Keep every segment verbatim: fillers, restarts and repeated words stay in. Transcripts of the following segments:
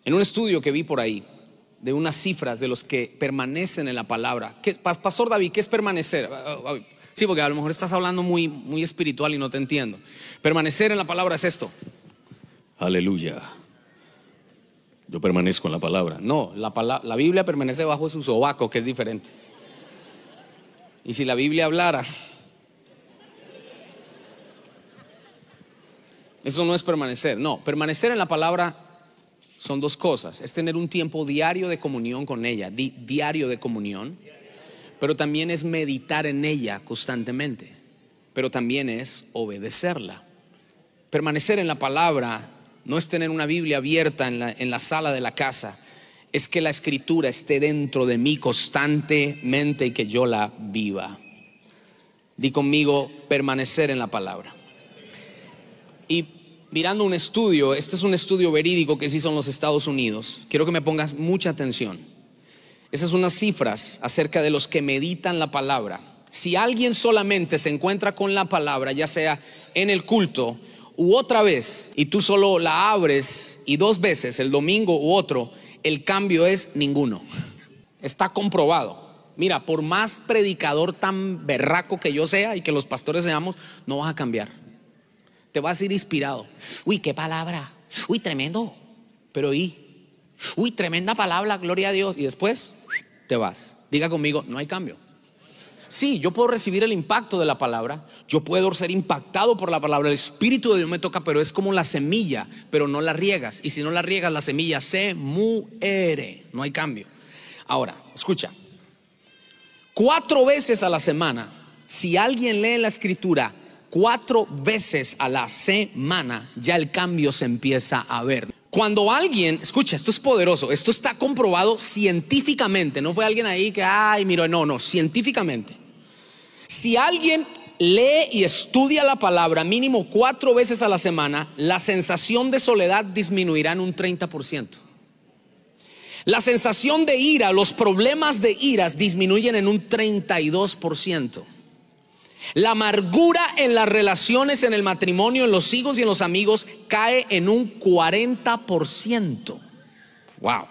En un estudio que vi por ahí, de unas cifras de los que permanecen en la palabra. ¿Qué, Pastor David, ¿qué es permanecer? Sí, porque a lo mejor estás hablando muy, muy espiritual y no te entiendo. Permanecer en la palabra es esto. Aleluya. Yo permanezco en la palabra. No, la, palabra, la Biblia permanece bajo su sobaco, que es diferente. Y si la Biblia hablara, eso no es permanecer. No, permanecer en la palabra son dos cosas. Es tener un tiempo diario de comunión con ella, di, diario de comunión. Pero también es meditar en ella constantemente. Pero también es obedecerla. Permanecer en la palabra no es tener una Biblia abierta en la, en la sala de la casa. Es que la escritura esté dentro de mí constantemente y que yo la viva. Di conmigo, permanecer en la palabra. Y mirando un estudio, este es un estudio verídico que se hizo en los Estados Unidos. Quiero que me pongas mucha atención. Esas son unas cifras acerca de los que meditan la palabra. Si alguien solamente se encuentra con la palabra, ya sea en el culto u otra vez, y tú solo la abres y dos veces, el domingo u otro, el cambio es ninguno. Está comprobado. Mira, por más predicador tan berraco que yo sea y que los pastores seamos, no vas a cambiar. Te vas a ir inspirado. Uy, qué palabra. Uy, tremendo. Pero y, uy, tremenda palabra, gloria a Dios. Y después te vas. Diga conmigo, no hay cambio. Sí, yo puedo recibir el impacto de la palabra. Yo puedo ser impactado por la palabra. El Espíritu de Dios me toca, pero es como la semilla, pero no la riegas. Y si no la riegas, la semilla se muere. No hay cambio. Ahora, escucha. Cuatro veces a la semana, si alguien lee la escritura cuatro veces a la semana, ya el cambio se empieza a ver. Cuando alguien, escucha, esto es poderoso, esto está comprobado científicamente. No fue alguien ahí que, ay, mira, no, no, científicamente. Si alguien lee y estudia la palabra mínimo cuatro veces a la semana, la sensación de soledad disminuirá en un treinta por ciento. La sensación de ira, los problemas de iras disminuyen en un treinta y dos por ciento. La amargura en las relaciones, en el matrimonio, en los hijos y en los amigos cae en un cuarenta por ciento. Wow.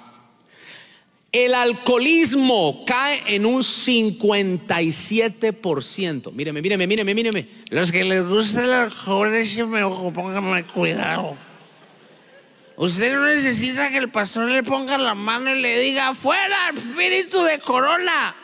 El alcoholismo cae en un cincuenta y siete por ciento. Míreme, míreme, míreme, míreme. Los que les gusta el alcohol, me ojo, pónganme cuidado. Usted no necesita que el pastor le ponga la mano y le diga: ¡fuera, espíritu de corona!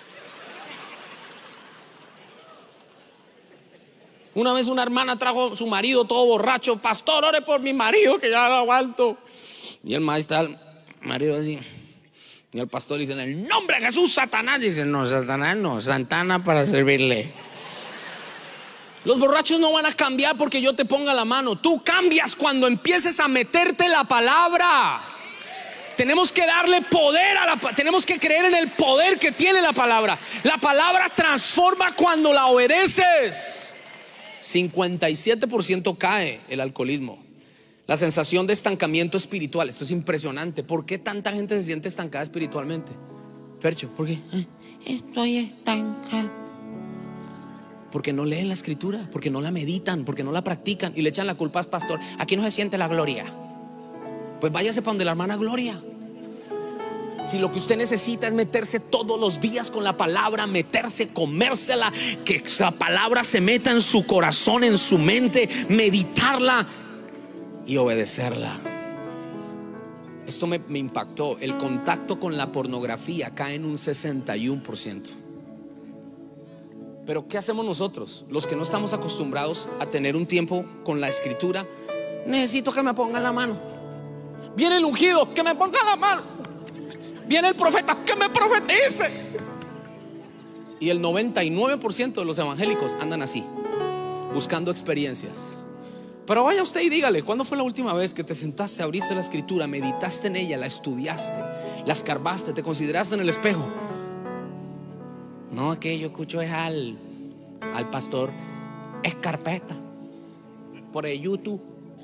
Una vez una hermana trajo a su marido todo borracho. Pastor, ore por mi marido que ya lo aguanto. Y el maestro, el marido así. Y el pastor dice: en el nombre de Jesús, Satanás. Dice: no, Satanás no, Santana para servirle. Los borrachos no van a cambiar porque yo te ponga la mano. Tú cambias cuando empieces a meterte la palabra. Tenemos que darle poder a la palabra. Tenemos que creer en el poder que tiene la palabra. La palabra transforma cuando la obedeces. cincuenta y siete por ciento cae el alcoholismo. La sensación de estancamiento espiritual. Esto es impresionante. ¿Por qué tanta gente se siente estancada espiritualmente? Fercho, ¿por qué? Estoy estancada. Porque no leen la escritura, porque no la meditan, porque no la practican y le echan la culpa al pastor. Aquí no se siente la gloria. Pues váyase para donde la hermana Gloria. Si lo que usted necesita es meterse todos los días con la palabra, meterse, comérsela, que la palabra se meta en su corazón, en su mente, meditarla y obedecerla. Esto me, me impactó. El contacto con la pornografía cae en un sesenta y uno por ciento. Pero ¿qué hacemos nosotros? Los que no estamos acostumbrados a tener un tiempo con la escritura. Necesito que me pongan la mano. Viene el ungido, que me ponga la mano. Viene el profeta, que me profetice. Y el noventa y nueve por ciento de los evangélicos andan así, buscando experiencias. Pero vaya usted y dígale: ¿cuándo fue la última vez que te sentaste, abriste la escritura, meditaste en ella, la estudiaste, la escarbaste, te consideraste en el espejo? No, es que yo escucho es al, al pastor Escarpeta por el YouTube.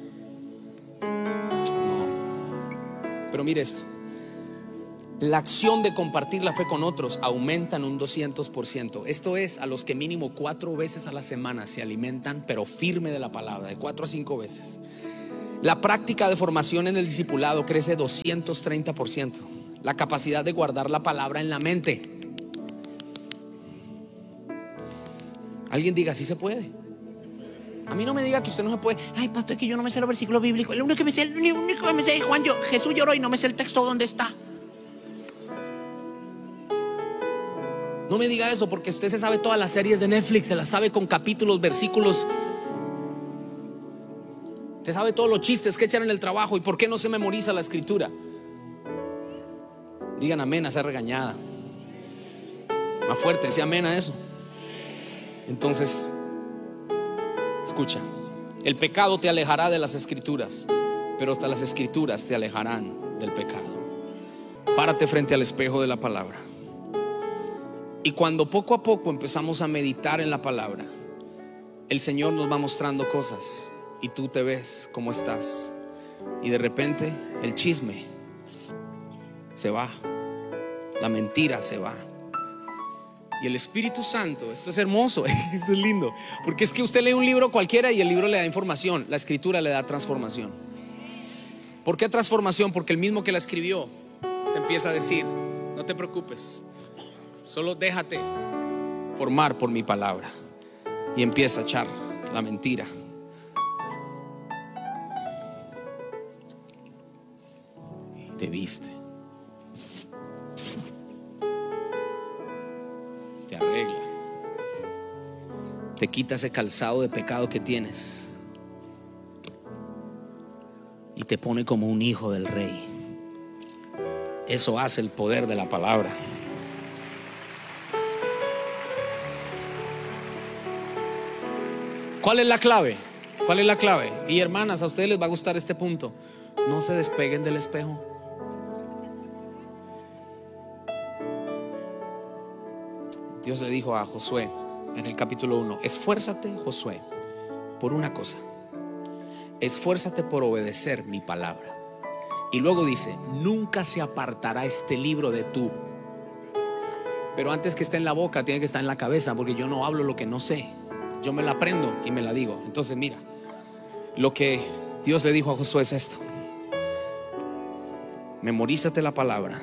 No. Pero mire esto. La acción de compartir la fe con otros aumenta en un doscientos por ciento. Esto es a los que mínimo cuatro veces a la semana se alimentan, pero firme de la palabra, de cuatro a cinco veces. La práctica de formación en el discipulado crece doscientos treinta por ciento. La capacidad de guardar la palabra en la mente. Alguien diga, sí se puede. A mí no me diga que usted no se puede. Ay, pastor, es que yo no me sé los versículos bíblicos. Lo único que me sé, lo único que me sé es Juan, yo, Jesús lloró y no me sé el texto donde está. No me diga eso, porque usted se sabe todas las series de Netflix, se las sabe con capítulos, versículos. Usted sabe todos los chistes que echan en el trabajo. ¿Y por qué no se memoriza la escritura? Digan amén a esa regañada. Más fuerte, decía amén a eso. Entonces, escucha, el pecado te alejará de las escrituras, pero hasta las escrituras te alejarán del pecado. Párate frente al espejo de la palabra. Y cuando poco a poco empezamos a meditar en la palabra, el Señor nos va mostrando cosas y tú te ves como estás. Y de repente el chisme se va, la mentira se va. Y el Espíritu Santo, esto es hermoso, esto es lindo, porque es que usted lee un libro cualquiera y el libro le da información, la escritura le da transformación. ¿Por qué transformación? Porque el mismo que la escribió te empieza a decir, no te preocupes, solo déjate formar por mi palabra. Y empieza a echar la mentira. Y te viste, te arregla, te quita ese calzado de pecado que tienes y te pone como un hijo del rey. Eso hace el poder de la palabra. ¿Cuál es la clave? ¿Cuál es la clave? Y hermanas, a ustedes les va a gustar este punto. No se despeguen del espejo. Dios le dijo a Josué en el capítulo uno: esfuérzate, Josué, por una cosa. Esfuérzate por obedecer mi palabra. Y luego dice: nunca se apartará este libro de tú. Pero antes que esté en la boca, tiene que estar en la cabeza, porque yo no hablo lo que no sé. Yo me la aprendo y me la digo. Entonces mira, lo que Dios le dijo a Josué es esto: memorízate la palabra.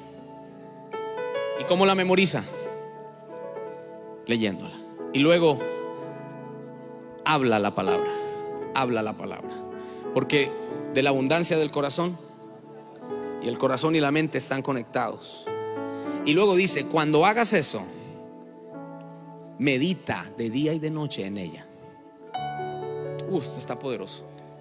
¿Y cómo la memoriza? Leyéndola. Y luego habla la palabra. Habla la palabra. Porque de la abundancia del corazón, y el corazón y la mente están conectados. Y luego dice: cuando hagas eso, medita de día y de noche en ella. Uh, esto está poderoso.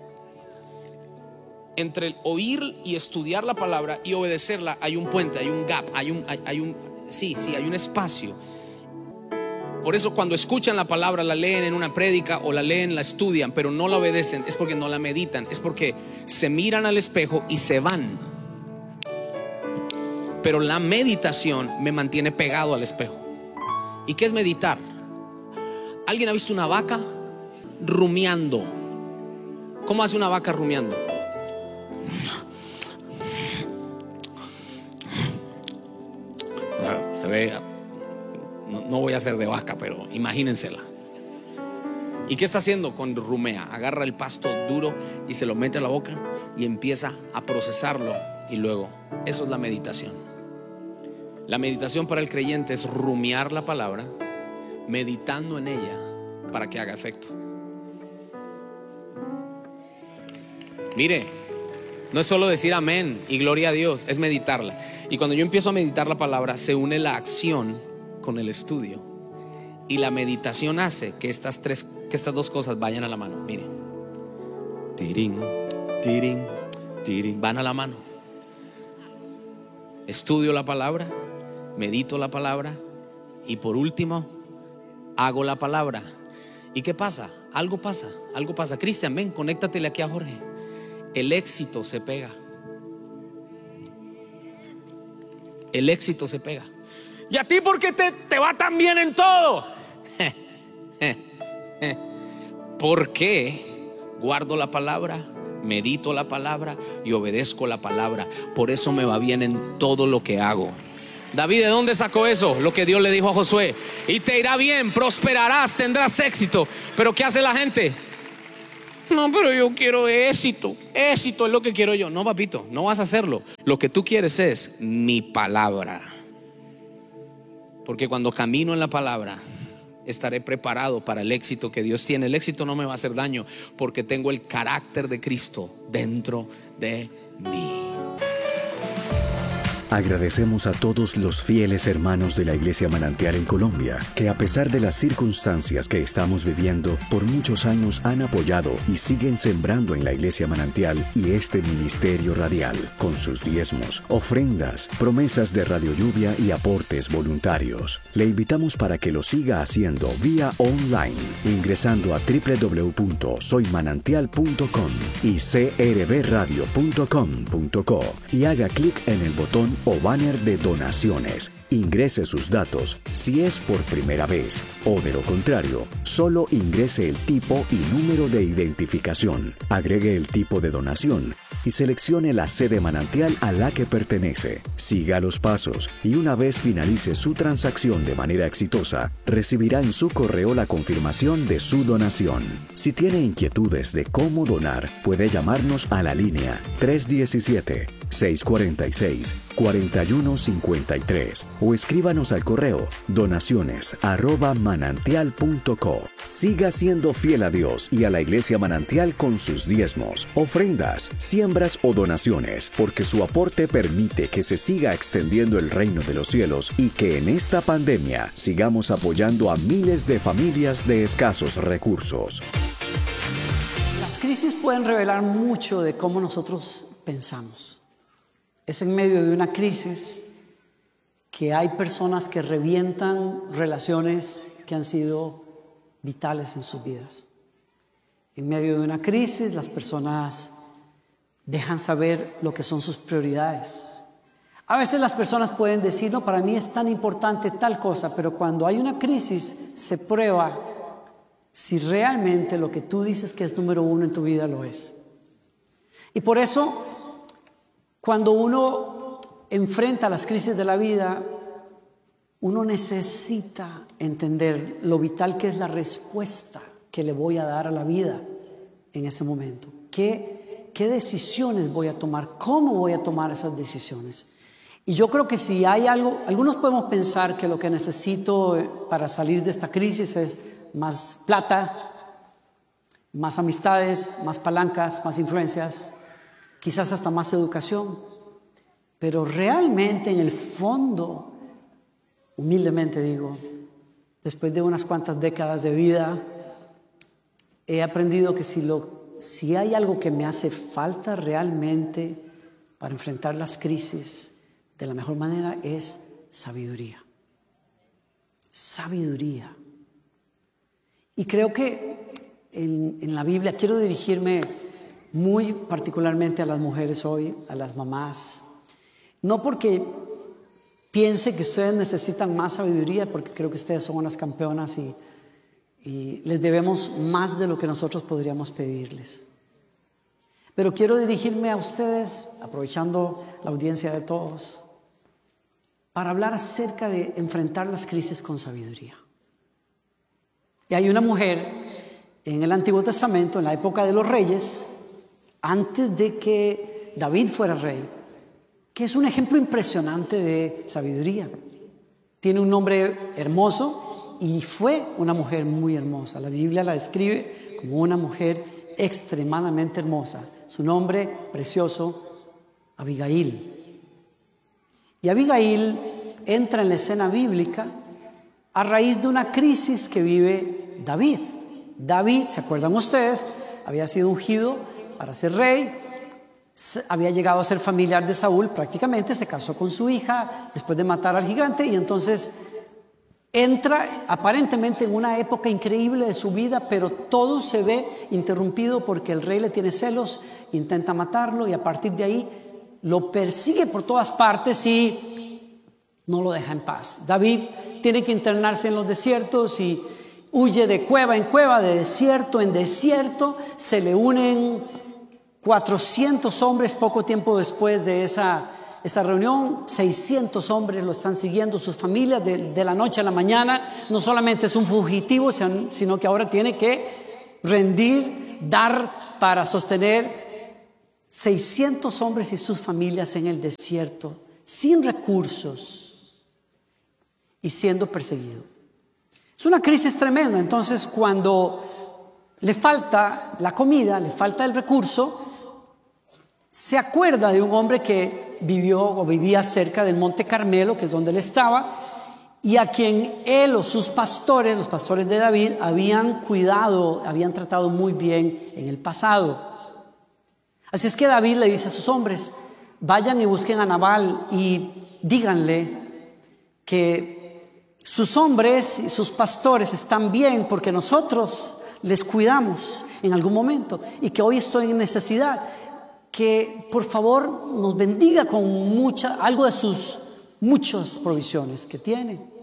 Entre el oír y estudiar la palabra y obedecerla hay un puente, hay un gap, hay un, hay, hay un, sí, sí, hay un espacio. Por eso cuando escuchan la palabra, la leen en una prédica o la leen, la estudian, pero no la obedecen, es porque no la meditan, es porque se miran al espejo y se van. Pero la meditación me mantiene pegado al espejo. ¿Y qué es meditar? ¿Alguien ha visto una vaca rumiando? ¿Cómo hace una vaca rumiando? Se ve, no, no voy a hacer de vaca, pero imagínensela. ¿Y qué está haciendo cuando rumea? Agarra el pasto duro y se lo mete a la boca y empieza a procesarlo. Y luego, eso es la meditación. La meditación para el creyente es rumiar la palabra, meditando en ella para que haga efecto. Mire, no es solo decir amén y gloria a Dios, es meditarla. Y cuando yo empiezo a meditar la palabra, se une la acción con el estudio. Y la meditación hace que estas tres, que estas dos cosas vayan a la mano. Mire, tirín, tirín, tirín, van a la mano. Estudio la palabra, medito la palabra y por último hago la palabra. ¿Y qué pasa? Algo pasa, algo pasa. Cristian, ven, conéctatele aquí a Jorge. El éxito se pega. El éxito se pega. ¿Y a ti por qué te, te va tan bien en todo? ¿Por qué guardo la palabra, medito la palabra y obedezco la palabra? Por eso me va bien en todo lo que hago. David, ¿de dónde sacó eso? Lo que Dios le dijo a Josué: y te irá bien, prosperarás, tendrás éxito. Pero ¿qué hace la gente? No, pero yo quiero éxito. Éxito es lo que quiero yo. No, papito, no vas a hacerlo. Lo que tú quieres es mi palabra. Porque cuando camino en la palabra, estaré preparado para el éxito que Dios tiene. El éxito no me va a hacer daño porque tengo el carácter de Cristo dentro de mí. Agradecemos a todos los fieles hermanos de la Iglesia Manantial en Colombia, que a pesar de las circunstancias que estamos viviendo, por muchos años han apoyado y siguen sembrando en la Iglesia Manantial y este ministerio radial, con sus diezmos, ofrendas, promesas de Radio Lluvia y aportes voluntarios. Le invitamos para que lo siga haciendo vía online, ingresando a doble u doble u doble u punto soy manantial punto com y c r b radio punto com punto co y haga clic en el botón o banner de donaciones. Ingrese sus datos si es por primera vez o de lo contrario, solo ingrese el tipo y número de identificación. Agregue el tipo de donación y seleccione la sede manantial a la que pertenece. Siga los pasos y una vez finalice su transacción de manera exitosa, recibirá en su correo la confirmación de su donación. Si tiene inquietudes de cómo donar, puede llamarnos a la línea tres uno siete, seis cuatro seis, cuatro uno cinco tres o escríbanos al correo donaciones arroba manantial punto co. Siga siendo fiel a Dios y a la Iglesia Manantial con sus diezmos, ofrendas, siembras o donaciones, porque su aporte permite que se siga extendiendo el reino de los cielos y que en esta pandemia sigamos apoyando a miles de familias de escasos recursos. Las crisis pueden revelar mucho de cómo nosotros pensamos. Es en medio de una crisis que hay personas que revientan relaciones que han sido vitales en sus vidas. En medio de una crisis, las personas dejan saber lo que son sus prioridades. A veces las personas pueden decir, no, para mí es tan importante tal cosa, pero cuando hay una crisis se prueba si realmente lo que tú dices que es número uno en tu vida lo es. Y por eso, cuando uno enfrenta las crisis de la vida, uno necesita entender lo vital que es la respuesta que le voy a dar a la vida en ese momento. ¿Qué, qué decisiones voy a tomar? ¿Cómo voy a tomar esas decisiones? Y yo creo que si hay algo, algunos podemos pensar que lo que necesito para salir de esta crisis es más plata, más amistades, más palancas, más influencias, quizás hasta más educación. Pero realmente en el fondo, humildemente digo, después de unas cuantas décadas de vida, he aprendido que si, lo, si hay algo que me hace falta realmente para enfrentar las crisis de la mejor manera es sabiduría. Sabiduría. Y creo que en, en la Biblia, quiero dirigirme muy particularmente a las mujeres hoy, a las mamás. No porque piense que ustedes necesitan más sabiduría, porque creo que ustedes son unas campeonas y, y les debemos más de lo que nosotros podríamos pedirles. Pero quiero dirigirme a ustedes, aprovechando la audiencia de todos, para hablar acerca de enfrentar las crisis con sabiduría. Y hay una mujer en el Antiguo Testamento, en la época de los reyes, antes de que David fuera rey, que es un ejemplo impresionante de sabiduría. Tiene un nombre hermoso y fue una mujer muy hermosa. La Biblia la describe como una mujer extremadamente hermosa. Su nombre precioso, Abigail. Y Abigail entra en la escena bíblica a raíz de una crisis que vive David. David, ¿se acuerdan ustedes? Había sido ungido para ser rey, había llegado a ser familiar de Saúl, prácticamente se casó con su hija después de matar al gigante y entonces entra aparentemente en una época increíble de su vida, pero todo se ve interrumpido porque el rey le tiene celos, intenta matarlo y a partir de ahí lo persigue por todas partes y no lo deja en paz. David tiene que internarse en los desiertos y huye de cueva en cueva, de desierto en desierto. Se le unen cuatrocientos hombres poco tiempo después de esa, esa reunión. seiscientos hombres lo están siguiendo, sus familias, de, de la noche a la mañana. No solamente es un fugitivo, sino que ahora tiene que rendir, dar para sostener seiscientos hombres y sus familias en el desierto, sin recursos y siendo perseguido. Es una crisis tremenda. Entonces, cuando le falta la comida, le falta el recurso, se acuerda de un hombre que vivió o vivía cerca del Monte Carmelo, que es donde él estaba, y a quien él o sus pastores, los pastores de David, habían cuidado, habían tratado muy bien en el pasado. Así es que David le dice a sus hombres: vayan y busquen a Nabal y díganle que sus hombres y sus pastores están bien porque nosotros les cuidamos en algún momento y que hoy estoy en necesidad, que por favor nos bendiga con mucha, algo de sus muchas provisiones que tiene.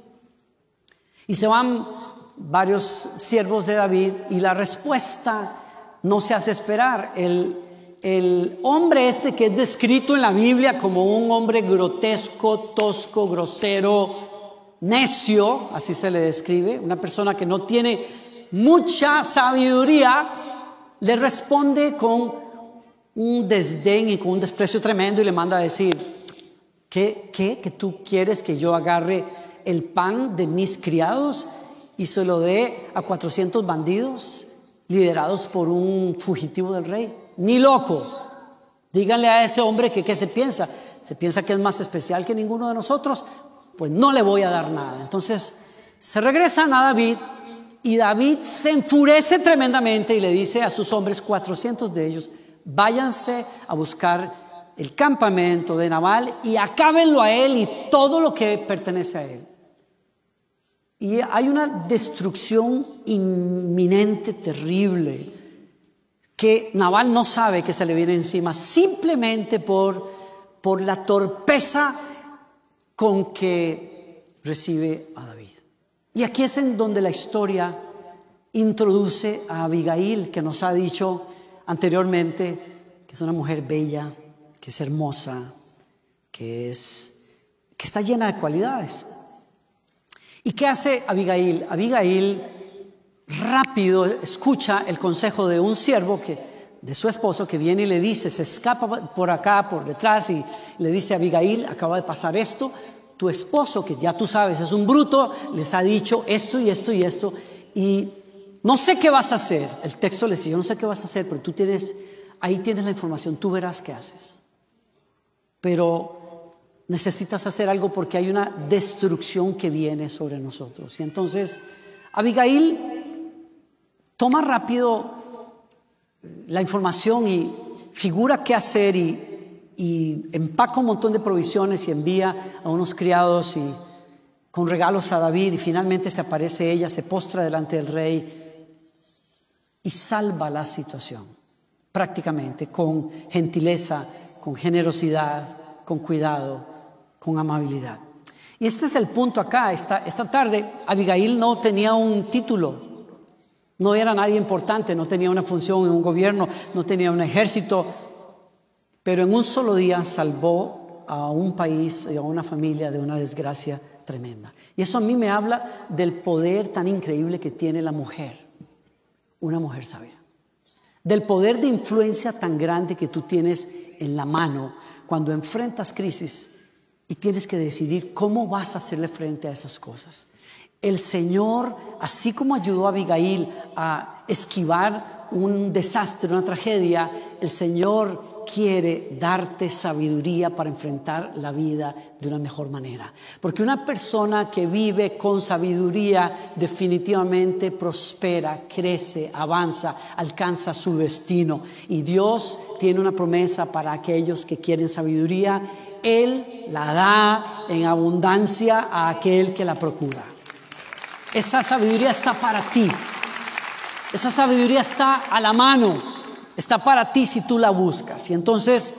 Y se van varios siervos de David y la respuesta no se hace esperar. El, el hombre este que es descrito en la Biblia como un hombre grotesco, tosco, grosero, necio, así se le describe, una persona que no tiene mucha sabiduría, le responde con un desdén y con un desprecio tremendo y le manda a decir: ¿qué, qué? ¿Que tú quieres que yo agarre el pan de mis criados y se lo dé a cuatrocientos bandidos liderados por un fugitivo del rey? Ni loco. Díganle a ese hombre que qué se piensa. ¿Se piensa que es más especial que ninguno de nosotros? Pues no le voy a dar nada. Entonces se regresan a David y David se enfurece tremendamente y le dice a sus hombres, cuatrocientos de ellos: váyanse a buscar el campamento de Nabal y acábenlo a él y todo lo que pertenece a él. Y hay una destrucción inminente, terrible, que Nabal no sabe que se le viene encima, simplemente por, por la torpeza con que recibe a David. Y aquí es en donde la historia introduce a Abigail, que nos ha dicho anteriormente que es una mujer bella, que es hermosa, que, es, que está llena de cualidades. ¿Y qué hace Abigail? Abigail rápido escucha el consejo de un siervo que, de su esposo, que viene y le dice, se escapa por acá, por detrás, y le dice a Abigail: acaba de pasar esto, tu esposo, que ya tú sabes es un bruto, les ha dicho esto y esto y esto, y no sé qué vas a hacer. El texto le dice: yo no sé qué vas a hacer, pero tú tienes, ahí tienes la información, tú verás qué haces. Pero necesitas hacer algo porque hay una destrucción que viene sobre nosotros. Y entonces Abigail toma rápido la información y figura qué hacer y, y empaca un montón de provisiones y envía a unos criados y con regalos a David, y finalmente se aparece ella, se postra delante del rey y salva la situación prácticamente con gentileza, con generosidad, con cuidado, con amabilidad. Y este es el punto acá. Esta, esta tarde Abigail no tenía un título, no era nadie importante, no tenía una función en un gobierno, no tenía un ejército, pero en un solo día salvó a un país y a una familia de una desgracia tremenda. Y eso a mí me habla del poder tan increíble que tiene la mujer, una mujer sabia, del poder de influencia tan grande que tú tienes en la mano cuando enfrentas crisis y tienes que decidir cómo vas a hacerle frente a esas cosas. El Señor, así como ayudó a Abigail a esquivar un desastre, una tragedia, el Señor quiere darte sabiduría para enfrentar la vida de una mejor manera. Porque una persona que vive con sabiduría definitivamente prospera, crece, avanza, alcanza su destino. Y Dios tiene una promesa para aquellos que quieren sabiduría. Él la da en abundancia a aquel que la procura. Esa sabiduría está para ti. Esa sabiduría está a la mano. Está para ti si tú la buscas. Y entonces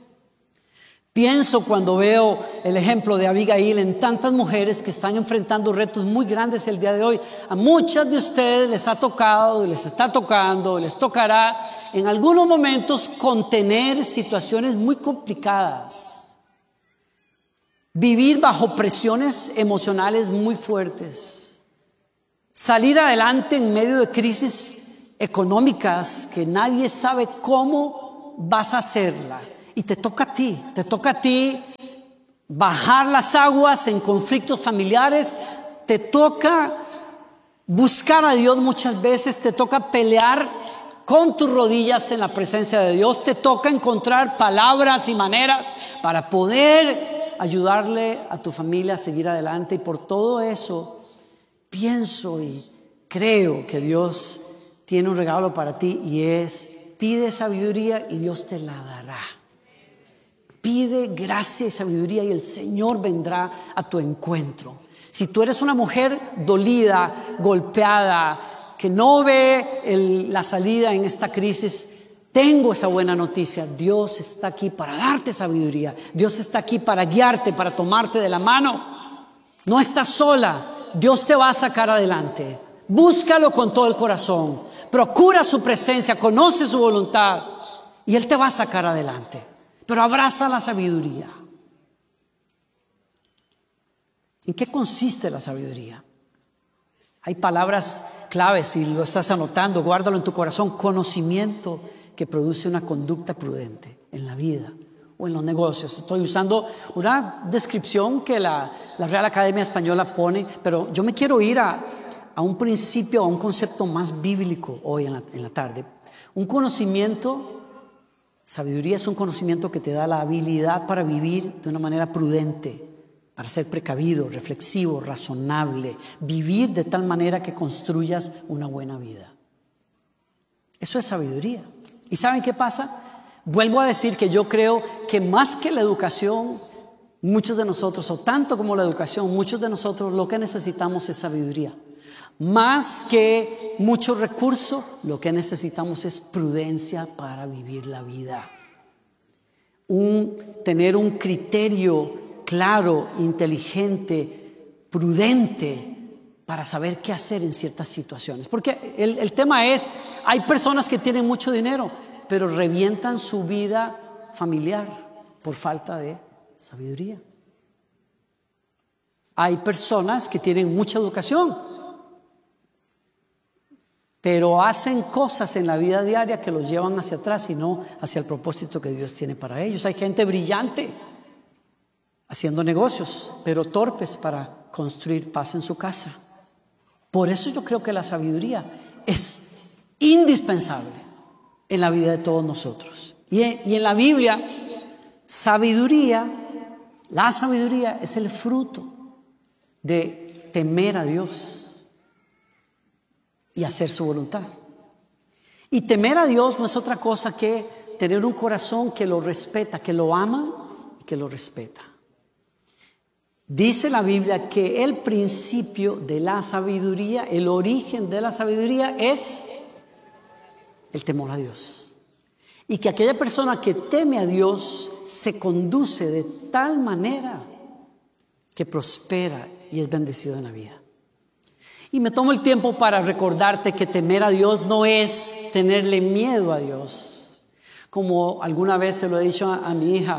pienso, cuando veo el ejemplo de Abigail, en tantas mujeres que están enfrentando retos muy grandes el día de hoy. A muchas de ustedes les ha tocado, les está tocando, les tocará en algunos momentos contener situaciones muy complicadas, vivir bajo presiones emocionales muy fuertes, salir adelante en medio de crisis económicas que nadie sabe cómo vas a hacerla. Y te toca a ti, te toca a ti bajar las aguas en conflictos familiares, te toca buscar a Dios muchas veces, te toca pelear con tus rodillas en la presencia de Dios, te toca encontrar palabras y maneras para poder ayudarle a tu familia a seguir adelante. Y por todo eso pienso y creo que Dios tiene un regalo para ti, y es: pide sabiduría y Dios te la dará. Pide gracia y sabiduría y el Señor vendrá a tu encuentro. Si tú eres una mujer dolida, golpeada, que no ve el, la salida en esta crisis, tengo esa buena noticia: Dios está aquí para darte sabiduría. Dios está aquí para guiarte, para tomarte de la mano. No estás sola. Dios te va a sacar adelante. Búscalo con todo el corazón. Procura su presencia, conoce su voluntad y Él te va a sacar adelante. Pero abraza la sabiduría. ¿En qué consiste la sabiduría? Hay palabras claves, si lo estás anotando, guárdalo en tu corazón: conocimiento que produce una conducta prudente en la vida o en los negocios. Estoy usando una descripción que la, la Real Academia Española pone, pero yo me quiero ir a, a un principio, a un concepto más bíblico hoy en la, en la tarde. Un conocimiento, sabiduría es un conocimiento que te da la habilidad para vivir de una manera prudente, para ser precavido, reflexivo, razonable, vivir de tal manera que construyas una buena vida. Eso es sabiduría. ¿Y saben qué pasa? Vuelvo a decir que yo creo que más que la educación, muchos de nosotros, o tanto como la educación, muchos de nosotros lo que necesitamos es sabiduría. Más que muchos recursos, lo que necesitamos es prudencia para vivir la vida. Un, tener un criterio claro, inteligente, prudente para saber qué hacer en ciertas situaciones. Porque el, el tema es, hay personas que tienen mucho dinero, pero revientan su vida familiar por falta de sabiduría. Hay personas que tienen mucha educación, pero hacen cosas en la vida diaria que los llevan hacia atrás y no hacia el propósito que Dios tiene para ellos. Hay gente brillante haciendo negocios, pero torpes para construir paz en su casa. Por eso yo creo que la sabiduría es indispensable en la vida de todos nosotros. Y en, y en la Biblia, sabiduría, la sabiduría es el fruto de temer a Dios y hacer su voluntad. Y temer a Dios no es otra cosa que tener un corazón que lo respeta, que lo ama y que lo respeta. Dice la Biblia que el principio de la sabiduría, el origen de la sabiduría es el temor a Dios. Y que aquella persona que teme a Dios se conduce de tal manera que prospera y es bendecido en la vida. Y me tomo el tiempo para recordarte que temer a Dios no es tenerle miedo a Dios. Como alguna vez se lo he dicho a, a mi hija,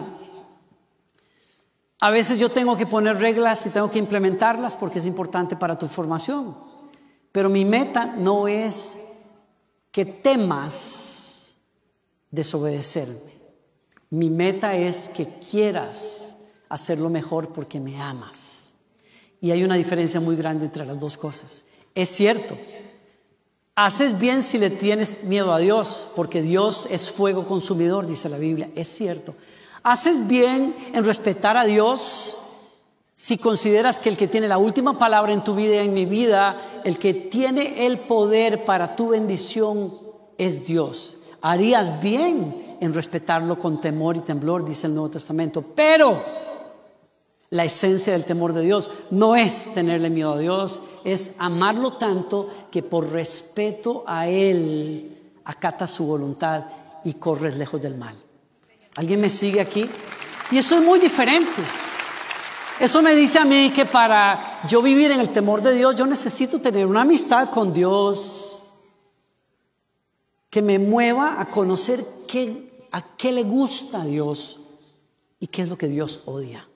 a veces yo tengo que poner reglas y tengo que implementarlas porque es importante para tu formación. Pero mi meta no es que temas desobedecerme. Mi meta es que quieras hacerlo mejor porque me amas. Y hay una diferencia muy grande entre las dos cosas. Es cierto, haces bien si le tienes miedo a Dios, porque Dios es fuego consumidor, dice la Biblia. Es cierto. Haces bien en respetar a Dios si consideras que el que tiene la última palabra en tu vida y en mi vida, el que tiene el poder para tu bendición es Dios. Harías bien en respetarlo con temor y temblor, dice el Nuevo Testamento. Pero la esencia del temor de Dios no es tenerle miedo a Dios, es amarlo tanto que por respeto a Él acatas su voluntad y corres lejos del mal. ¿Alguien me sigue aquí? Y eso es muy diferente. Eso me dice a mí que para yo vivir en el temor de Dios, yo necesito tener una amistad con Dios que me mueva a conocer qué, a qué le gusta a Dios y qué es lo que Dios odia.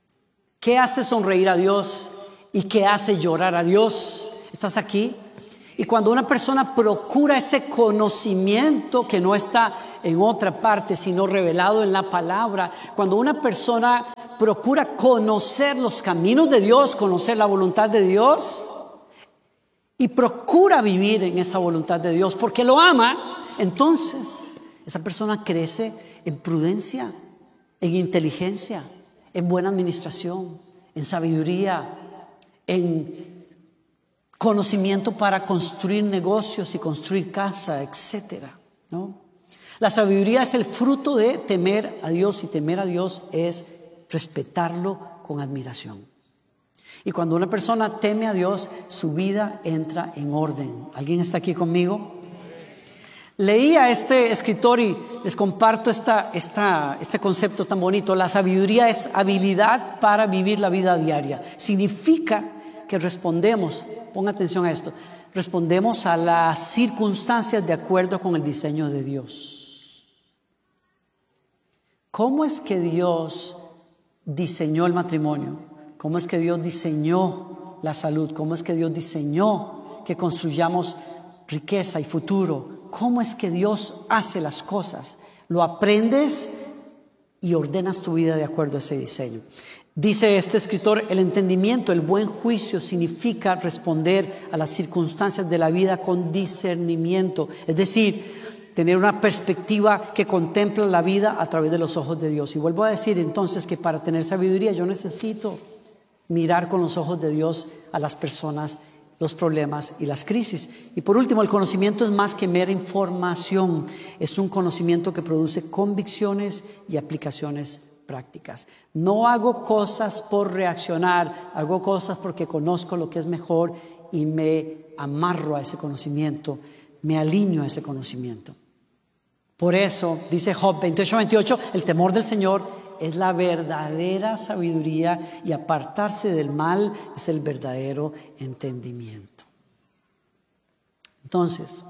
¿Qué hace sonreír a Dios y qué hace llorar a Dios? ¿Estás aquí? Y cuando una persona procura ese conocimiento que no está en otra parte, sino revelado en la palabra, cuando una persona procura conocer los caminos de Dios, conocer la voluntad de Dios y procura vivir en esa voluntad de Dios porque lo ama, entonces esa persona crece en prudencia, en inteligencia, en buena administración, en sabiduría, en conocimiento para construir negocios y construir casa, etcétera, ¿no? La sabiduría es el fruto de temer a Dios, y temer a Dios es respetarlo con admiración. Y cuando una persona teme a Dios, su vida entra en orden. ¿Alguien está aquí conmigo? Leí a este escritor y les comparto esta, esta, este concepto tan bonito. La sabiduría es habilidad para vivir la vida diaria. Significa que respondemos, ponga atención a esto, respondemos a las circunstancias de acuerdo con el diseño de Dios. ¿Cómo es que Dios diseñó el matrimonio? ¿Cómo es que Dios diseñó la salud? ¿Cómo es que Dios diseñó que construyamos riqueza y futuro? ¿Cómo es que Dios hace las cosas? Lo aprendes y ordenas tu vida de acuerdo a ese diseño. Dice este escritor, el entendimiento, el buen juicio significa responder a las circunstancias de la vida con discernimiento. Es decir, tener una perspectiva que contempla la vida a través de los ojos de Dios. Y vuelvo a decir entonces que para tener sabiduría yo necesito mirar con los ojos de Dios a las personas, los problemas y las crisis. Y por último, el conocimiento es más que mera información. Es un conocimiento que produce convicciones y aplicaciones prácticas. No hago cosas por reaccionar, hago cosas porque conozco lo que es mejor y me amarro a ese conocimiento, me alineo a ese conocimiento. Por eso, dice Job veintiocho veintiocho, el temor del Señor es la verdadera sabiduría y apartarse del mal es el verdadero entendimiento. Entonces,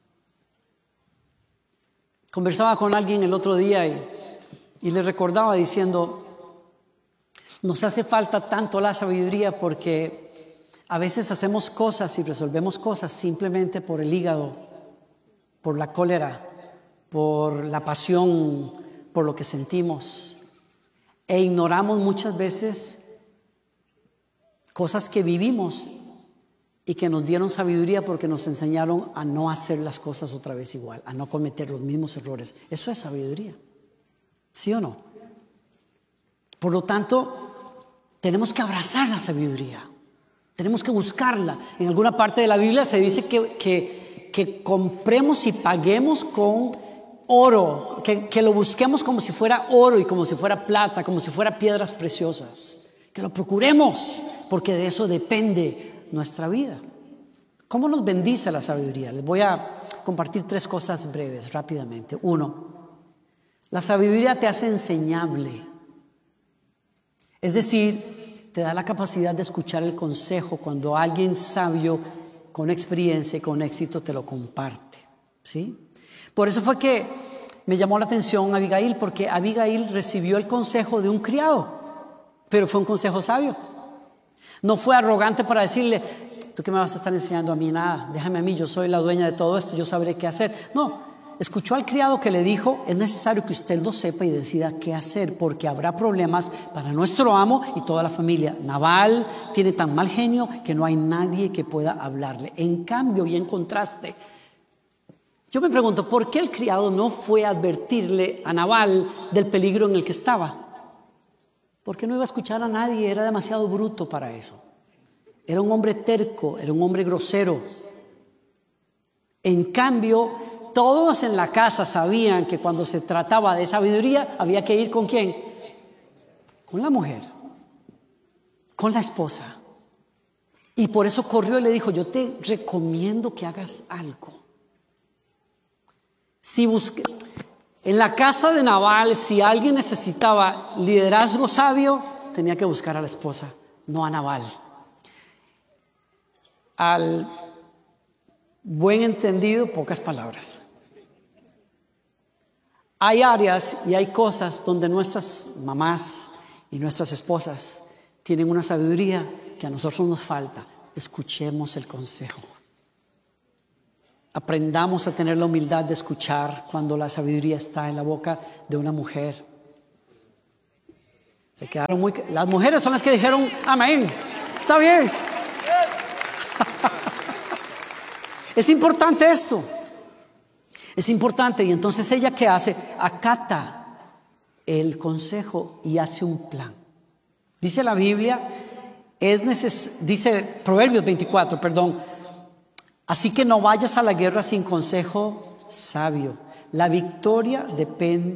conversaba con alguien el otro día y, y le recordaba diciendo, nos hace falta tanto la sabiduría porque a veces hacemos cosas y resolvemos cosas simplemente por el hígado, por la cólera, por la pasión, por lo que sentimos, e ignoramos muchas veces cosas que vivimos y que nos dieron sabiduría porque nos enseñaron a no hacer las cosas otra vez igual, a no cometer los mismos errores. Eso es sabiduría, ¿sí o no? Por lo tanto, tenemos que abrazar la sabiduría, tenemos que buscarla. En alguna parte de la Biblia se dice que, que, que compremos y paguemos con oro, que, que lo busquemos como si fuera oro y como si fuera plata, como si fuera piedras preciosas, que lo procuremos porque de eso depende nuestra vida. ¿Cómo nos bendice la sabiduría? Les voy a compartir tres cosas breves, rápidamente. Uno, la sabiduría te hace enseñable, es decir, te da la capacidad de escuchar el consejo cuando alguien sabio con experiencia y con éxito te lo comparte, ¿sí? Por eso fue que me llamó la atención Abigail, porque Abigail recibió el consejo de un criado, pero fue un consejo sabio. No fue arrogante para decirle, ¿tú qué me vas a estar enseñando a mí? Nada, déjame a mí, yo soy la dueña de todo esto, yo sabré qué hacer. No, escuchó al criado que le dijo, es necesario que usted lo sepa y decida qué hacer, porque habrá problemas para nuestro amo y toda la familia. Nabal tiene tan mal genio que no hay nadie que pueda hablarle. En cambio, y en contraste, yo me pregunto, ¿por qué el criado no fue a advertirle a Nabal del peligro en el que estaba? ¿Por qué no iba a escuchar a nadie? Era demasiado bruto para eso. Era un hombre terco, era un hombre grosero. En cambio, todos en la casa sabían que cuando se trataba de sabiduría, había que ir ¿con quién? Con la mujer, con la esposa. Y por eso corrió y le dijo, yo te recomiendo que hagas algo. Si busque, en la casa de Nabal, si alguien necesitaba liderazgo sabio, tenía que buscar a la esposa, no a Nabal. Al buen entendido, pocas palabras. Hay áreas y hay cosas donde nuestras mamás y nuestras esposas tienen una sabiduría que a nosotros nos falta. Escuchemos el consejo. aprendamos a tener la humildad de escuchar cuando la sabiduría está en la boca de una mujer. Se quedaron muy... Las mujeres son las que dijeron amén. Está bien. Es importante esto. Es importante. Y entonces ella, ¿qué hace? Acata el consejo y hace un plan. Dice la Biblia, es neces- dice Proverbios veinticuatro, perdón. Así que no vayas a la guerra sin consejo sabio. La victoria depende